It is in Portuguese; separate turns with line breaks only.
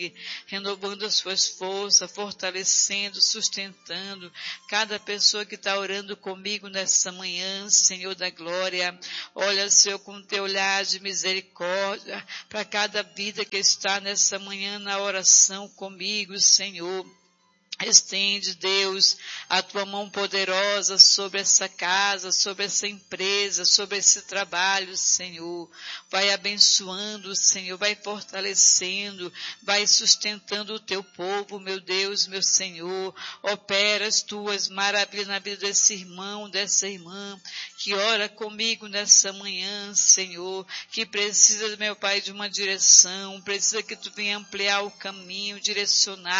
renovando as suas forças, fortalecendo, sustentando cada pessoa que está orando comigo nessa manhã, Senhor da glória. Olha, Senhor, com teu olhar de misericórdia para cada vida que está nessa manhã na oração comigo, Senhor. Estende, Deus, a tua mão poderosa sobre essa casa, sobre essa empresa, sobre esse trabalho, Senhor. Vai abençoando, Senhor, vai fortalecendo, vai sustentando o teu povo, meu Deus, meu Senhor. Opera as tuas maravilhas na vida desse irmão, dessa irmã, que ora comigo nessa manhã, Senhor, que precisa, meu Pai, de uma direção, precisa que tu venha ampliar o caminho, direcionar